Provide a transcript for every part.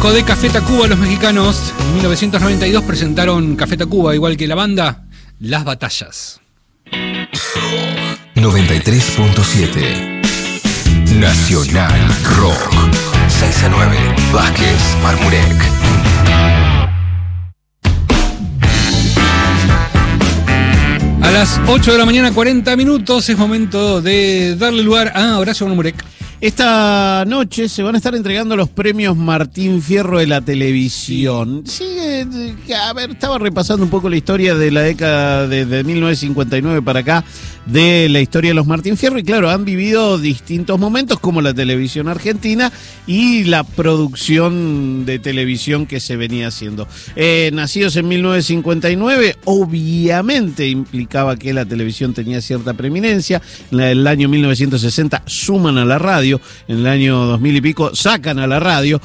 disco de Café Tacuba, los mexicanos. En 1992 presentaron Café Tacuba, igual que la banda, Las Batallas. 93.7 Nacional Rock. 6-9 Vázquez Marmurek. A las 8 de la mañana, 40 minutos, es momento de darle lugar a Horacio Marmurek. Esta noche se van a estar entregando los premios Martín Fierro de la televisión. Sí, a ver, estaba repasando un poco la historia de la década de 1959 para acá, de la historia de los Martín Fierro, y claro, han vivido distintos momentos como la televisión argentina y la producción de televisión que se venía haciendo. Nacidos en 1959, obviamente implicaba que la televisión tenía cierta preeminencia. En el año 1960 suman a la radio. En el año 2000 y pico sacan a la radio.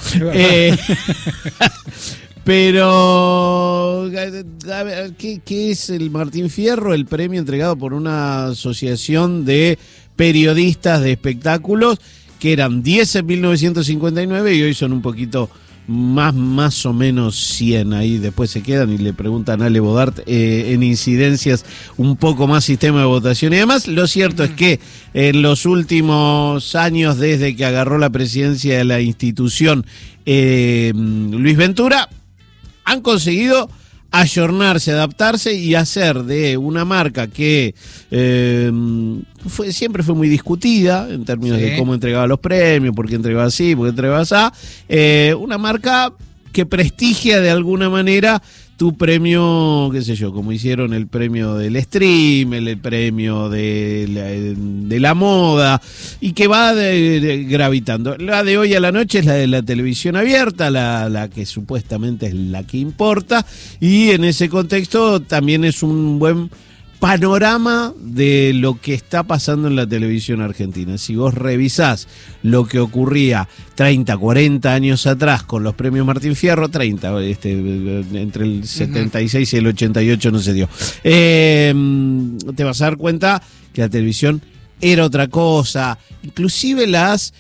Pero, a ver, ¿qué es el Martín Fierro? El premio entregado por una asociación de periodistas de espectáculos, que eran 10 en 1959 y hoy son un poquito más o menos 100. Ahí después se quedan y le preguntan a Ale Bodart en incidencias un poco más sistema de votación y demás. Lo cierto es que en los últimos años, desde que agarró la presidencia de la institución Luis Ventura, han conseguido ayornarse, adaptarse y hacer de una marca que siempre fue muy discutida en términos de cómo entregaba los premios, por qué entregaba así, por qué entregaba así, una marca que prestigia de alguna manera tu premio, qué sé yo, como hicieron el premio del stream, el premio de la moda, y que va gravitando. La de hoy a la noche es la de la televisión abierta, la que supuestamente es la que importa, y en ese contexto también es un buen panorama de lo que está pasando en la televisión argentina. Si vos revisás lo que ocurría 30, 40 años atrás con los premios Martín Fierro, 30, entre el 76 y el 88 no se dio, te vas a dar cuenta que la televisión era otra cosa. Inclusive los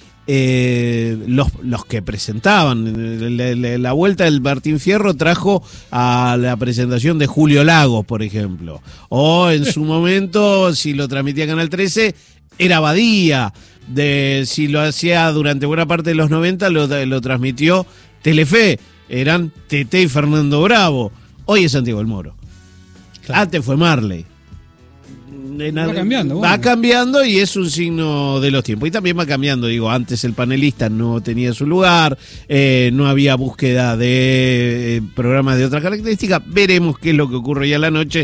que presentaban la vuelta del Martín Fierro trajo a la presentación de Julio Lagos, por ejemplo, o en su momento, si lo transmitía Canal 13, era Badía. Si lo hacía durante buena parte de los 90, lo transmitió Telefe, eran Tete y Fernando Bravo. Hoy es Santiago del Moro. Claro. Antes fue Marley. Va cambiando. Bueno. Va cambiando y es un signo de los tiempos. Y también va cambiando, antes el panelista no tenía su lugar, no había búsqueda de programas de otra característica. Veremos qué es lo que ocurre hoy a la noche.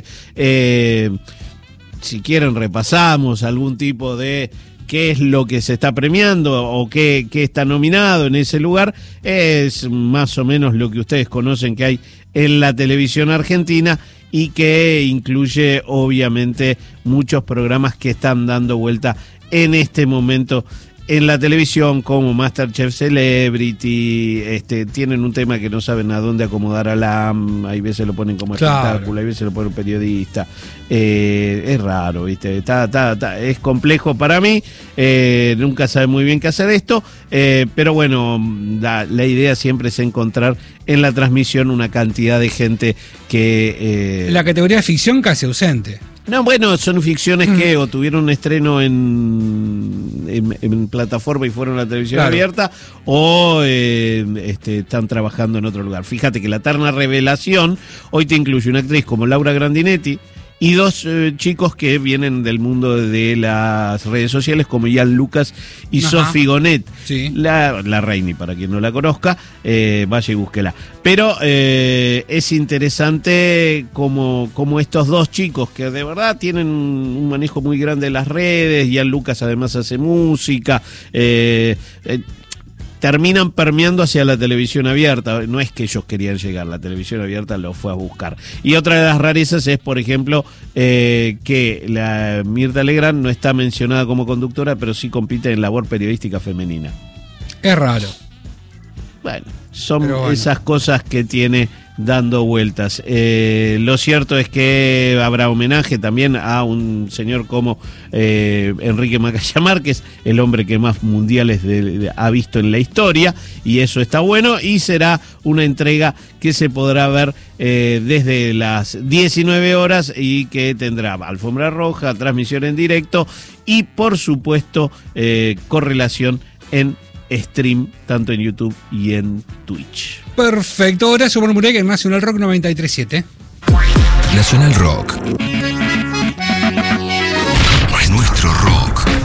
Si quieren repasamos algún tipo de qué es lo que se está premiando o qué está nominado en ese lugar. Es más o menos lo que ustedes conocen que hay en la televisión argentina, y que incluye obviamente muchos programas que están dando vuelta en este momento en la televisión, como MasterChef Celebrity. Tienen un tema que no saben a dónde acomodar a hay veces lo ponen como espectáculo, hay veces lo ponen periodista. Es raro, ¿viste? Es complejo para mí, nunca sabe muy bien qué hacer esto, pero bueno, la idea siempre es encontrar en la transmisión una cantidad de gente que... La categoría de ficción casi ausente. No, bueno, son ficciones que o tuvieron un estreno en plataforma y fueron a la televisión abierta, o están trabajando en otro lugar. Fíjate que la terna revelación hoy te incluye una actriz como Laura Grandinetti y dos chicos que vienen del mundo de las redes sociales, como Ian Lucas y Sophie Gonet. Sí. La Reini, para quien no la conozca, vaya y búsquela. Pero es interesante como estos dos chicos, que de verdad tienen un manejo muy grande de las redes. Ian Lucas además hace música, terminan permeando hacia la televisión abierta. No es que ellos querían llegar, la televisión abierta los fue a buscar. Y otra de las rarezas es, por ejemplo, que la Mirta Legrand no está mencionada como conductora, pero sí compite en labor periodística femenina. Es raro. Bueno, son esas cosas que tiene dando vueltas. Lo cierto es que habrá homenaje también a un señor como Enrique Macaya Márquez, el hombre que más mundiales ha visto en la historia, y eso está bueno, y será una entrega que se podrá ver desde las 19 horas y que tendrá alfombra roja, transmisión en directo y por supuesto correlación en stream, tanto en YouTube y en Twitch. Perfecto, Horacio Marmurek en Nacional Rock 93.7. Nacional Rock.